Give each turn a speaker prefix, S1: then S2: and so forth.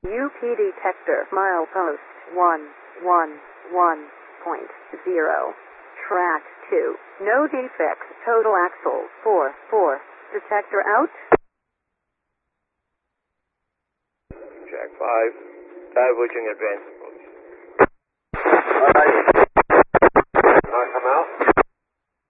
S1: UP detector, milepost 111.0. Track 2. No defects. Total axle 4. Detector out.
S2: Track 5. Diverging advance approach.